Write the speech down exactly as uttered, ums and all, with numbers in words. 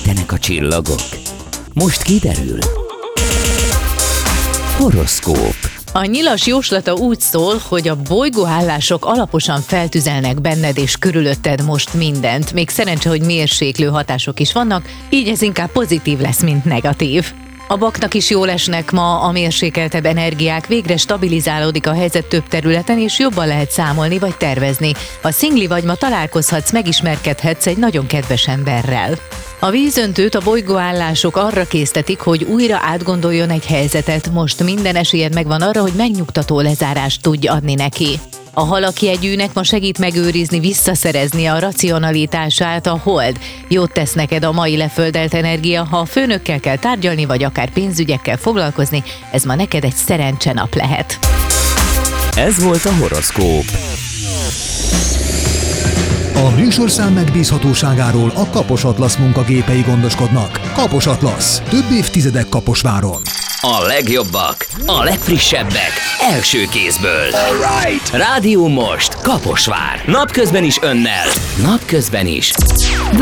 segítenek a csillagok? Most kiderül. Horoszkóp. A nyilas jóslata úgy szól, hogy a bolygóállások alaposan feltüzelnek benned és körülötted most mindent. Még szerencse, hogy mérséklő hatások is vannak, így ez inkább pozitív lesz, mint negatív. A baknak is jól esnek ma a mérsékeltebb energiák, végre stabilizálódik a helyzet több területen, és jobban lehet számolni vagy tervezni. Ha szingli vagy, ma találkozhatsz, megismerkedhetsz egy nagyon kedves emberrel. A vízöntőt a bolygóállások arra késztetik, hogy újra átgondoljon egy helyzetet, most minden esélyed megvan arra, hogy megnyugtató lezárást tudj adni neki. A halakjegyűnek ma segít megőrizni, visszaszerezni a racionalitását a hold. Jót tesz neked a mai leföldelt energia, ha a főnökkel kell tárgyalni, vagy akár pénzügyekkel foglalkozni, ez ma neked egy szerencsenap lehet. Ez volt a horoszkóp. A műsorszám megbízhatóságáról a Kapos Atlasz munkagépei gondoskodnak. Kapos Atlasz. Több évtizedek Kaposváron. A legjobbak, a legfrissebbek, első kézből. Alright. Rádió Most, Kaposvár. Napközben is önnel, napközben is